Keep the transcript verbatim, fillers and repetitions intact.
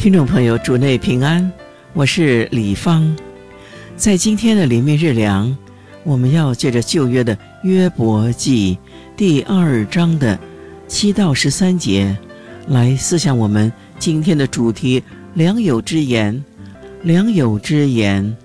听众朋友，主内平安，我是李芳。在今天的灵命日粮，我们要借着旧约的约伯记第二章的七到十三节来思想我们今天的主题：良友之言。良友之言，